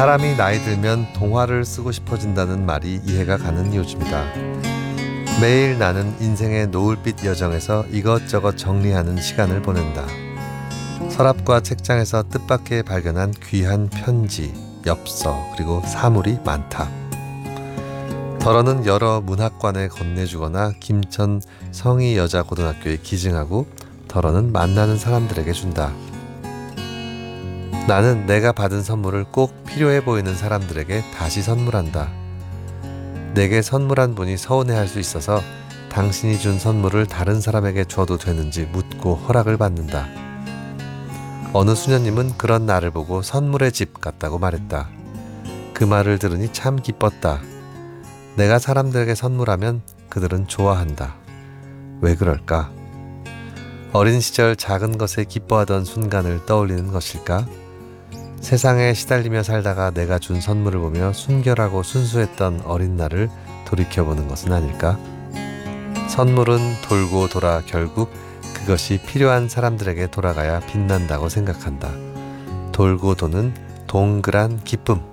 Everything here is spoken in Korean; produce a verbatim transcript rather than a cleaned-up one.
사람이 나이 들면 동화를 쓰고 싶어진다는 말이 이해가 가는 요즘이다. 매일 나는 인생의 노을빛 여정에서 이것저것 정리하는 시간을 보낸다. 서랍과 책장에서 뜻밖의 발견한 귀한 편지, 엽서, 그리고 사물이 많다. 덜어는 여러 문학관에 건네주거나 김천 성희여자고등학교에 기증하고 덜어는 만나는 사람들에게 준다. 나는 내가 받은 선물을 꼭 필요해 보이는 사람들에게 다시 선물한다. 내게 선물한 분이 서운해할 수 있어서 당신이 준 선물을 다른 사람에게 줘도 되는지 묻고 허락을 받는다. 어느 수녀님은 그런 나를 보고 선물의 집 같다고 말했다. 그 말을 들으니 참 기뻤다. 내가 사람들에게 선물하면 그들은 좋아한다. 왜 그럴까? 어린 시절 작은 것에 기뻐하던 순간을 떠올리는 것일까? 세상에 시달리며 살다가 내가 준 선물을 보며 순결하고 순수했던 어린 날을 돌이켜보는 것은 아닐까? 선물은 돌고 돌아 결국 그것이 필요한 사람들에게 돌아가야 빛난다고 생각한다. 돌고 도는 동그란 기쁨.